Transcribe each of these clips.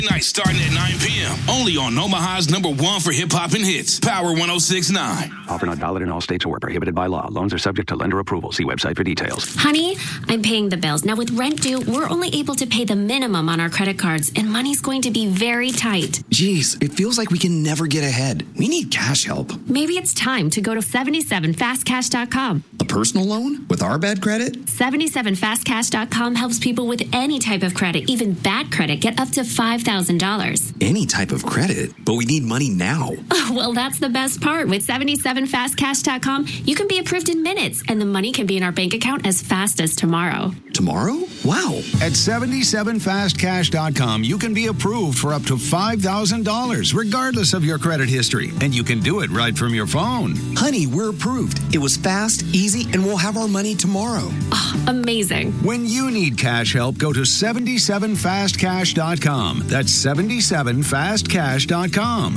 Night starting at 9 p.m. Only on Omaha's #1 for hip-hop and hits. Power 106.9. Offer not valid in all states or prohibited by law. Loans are subject to lender approval. See website for details. Honey, I'm paying the bills. Now with rent due, we're only able to pay the minimum on our credit cards, and money's going to be very tight. Geez, it feels like we can never get ahead. We need cash help. Maybe it's time to go to 77fastcash.com. A personal loan? With our bad credit? 77fastcash.com helps people with any type of credit, even bad credit, get up to $5,000. Any type of credit? But we need money now. Well, that's the best part. With 77fastcash.com, you can be approved in minutes, and the money can be in our bank account as fast as tomorrow. Tomorrow? Wow. At 77fastcash.com, you can be approved for up to $5,000, regardless of your credit history. And you can do it right from your phone. Honey, we're approved. It was fast, easy, and we'll have our money tomorrow. Oh, amazing. When you need cash help, go to 77fastcash.com. That's 77fastcash.com.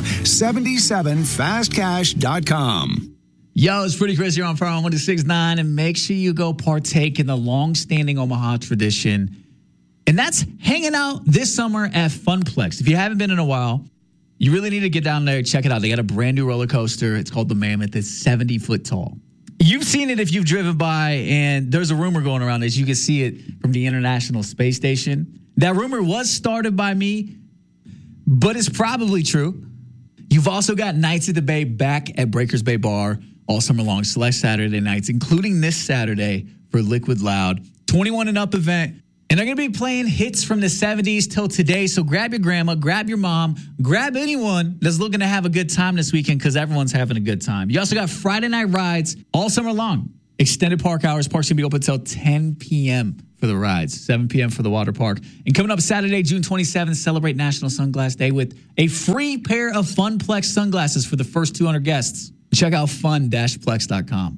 77fastcash.com. Yo, it's Pretty Chris here on Power 106.9, and make sure you go partake in the long-standing Omaha tradition, and that's hanging out this summer at Funplex. If you haven't been in a while, you really need to get down there and check it out. They got a brand new roller coaster. It's called the Mammoth. It's 70 foot tall. You've seen it if you've driven by, and there's a rumor going around as you can see it from the International Space Station. That rumor was started by me, but it's probably true. You've also got Nights at the Bay back at Breakers Bay Bar all summer long, select Saturday nights, including this Saturday for Liquid Loud. 21 and up event. And they're going to be playing hits from the 70s till today. So grab your grandma, grab your mom, grab anyone that's looking to have a good time this weekend because everyone's having a good time. You also got Friday night rides all summer long. Extended park hours. Parks going to be open until 10 p.m. for the rides, 7 p.m. for the water park. And coming up Saturday, June 27th, celebrate National Sunglass Day with a free pair of Funplex sunglasses for the first 200 guests. Check out fun-plex.com.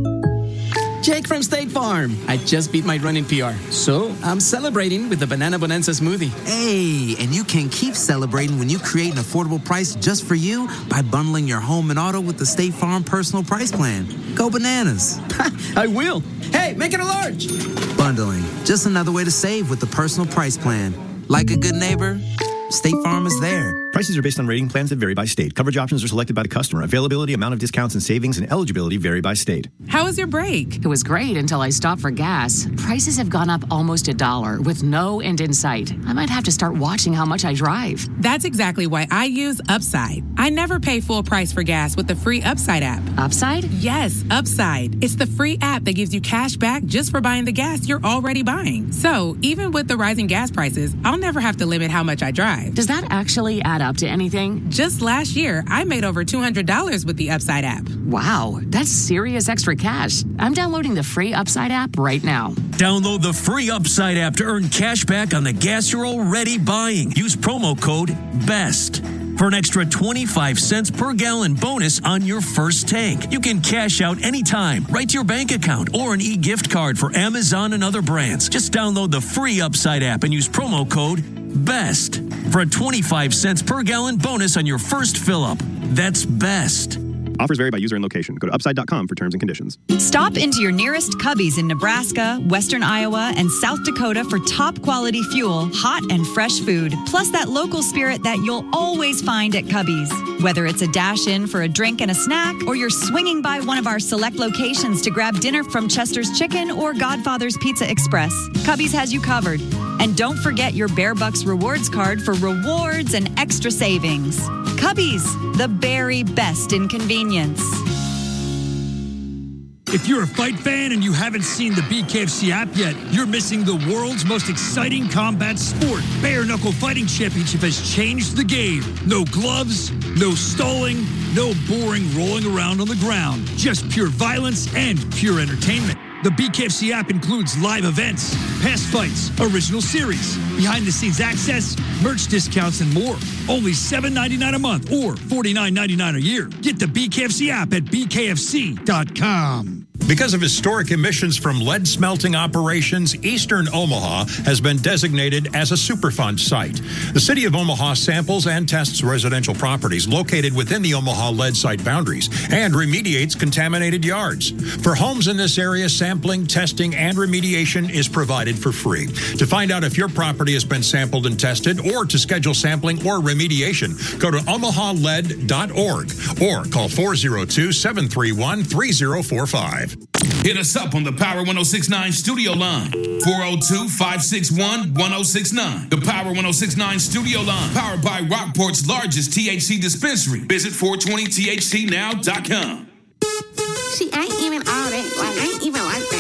Jake from State Farm. I just beat my running PR, so I'm celebrating with the Banana Bonanza smoothie. Hey, and you can keep celebrating when you create an affordable price just for you by bundling your home and auto with the State Farm Personal Price Plan. Go bananas. I will. Hey, make it a large. Bundling, just another way to save with the Personal Price Plan. Like a good neighbor, State Farm is there. Prices are based on rating plans that vary by state. Coverage options are selected by the customer. Availability, amount of discounts and savings, and eligibility vary by state. How was your break? It was great until I stopped for gas. Prices have gone up almost $1 with no end in sight. I might have to start watching how much I drive. That's exactly why I use Upside. I never pay full price for gas with the free Upside app. Upside? Yes, Upside. It's the free app that gives you cash back just for buying the gas you're already buying. So even with the rising gas prices, I'll never have to limit how much I drive. Does that actually add up to anything? Just last year, I made over $200 with the Upside app. Wow, that's serious extra cash. I'm downloading the free Upside app right now. Download the free Upside app to earn cash back on the gas you're already buying. Use promo code BEST for an extra 25 cents per gallon bonus on your first tank. You can cash out anytime, right to your bank account, or an e-gift card for Amazon and other brands. Just download the free Upside app and use promo code BEST for a 25 cents per gallon bonus on your first fill-up. That's BEST. Offers vary by user and location. Go to upside.com for terms and conditions. Stop into your nearest Cubby's in Nebraska, Western Iowa, and South Dakota for top quality fuel, hot and fresh food, plus that local spirit that you'll always find at Cubby's. Whether it's a dash in for a drink and a snack, or you're swinging by one of our select locations to grab dinner from Chester's Chicken or Godfather's Pizza Express, Cubby's has you covered. And don't forget your Bear Bucks rewards card for rewards and extra savings. Cubby's, the very best in convenience. If you're a fight fan and you haven't seen the BKFC app yet, you're missing the world's most exciting combat sport. Bare Knuckle Fighting Championship has changed the game. No gloves, no stalling, no boring rolling around on the ground. Just pure violence and pure entertainment. The BKFC app includes live events, past fights, original series, behind-the-scenes access, merch discounts, and more. Only $7.99 a month or $49.99 a year. Get the BKFC app at bkfc.com. Because of historic emissions from lead smelting operations, Eastern Omaha has been designated as a Superfund site. The City of Omaha samples and tests residential properties located within the Omaha lead site boundaries and remediates contaminated yards. For homes in this area, sampling, testing, and remediation is provided for free. To find out if your property has been sampled and tested or to schedule sampling or remediation, go to omahaled.org or call 402-731-3045. Hit us up on the Power 1069 studio line, 402-561-1069. The Power 1069 studio line, powered by Rockport's largest THC dispensary. Visit 420thcnow.com. She ain't even all that. Like, ain't even like